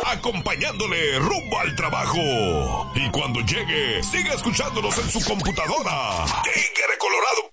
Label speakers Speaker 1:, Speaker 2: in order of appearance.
Speaker 1: acompañándole rumbo al trabajo. Y cuando llegue, siga escuchándonos en su computadora. tigrecolorado.com